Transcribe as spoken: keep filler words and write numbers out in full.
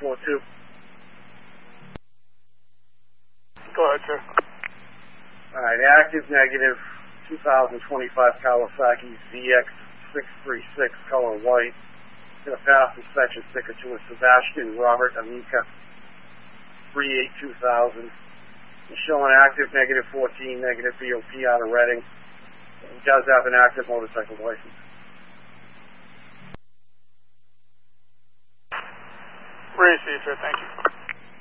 four two. Go ahead, sir. All right, active negative two thousand twenty-five Kawasaki Z X six three six, color white. Going to pass inspection sticker to a Sebastian Robert Amica three eight two thousand. He's showing active negative fourteen, negative B O P out of Reading. He does have an active motorcycle license. Received, sir. Thank you.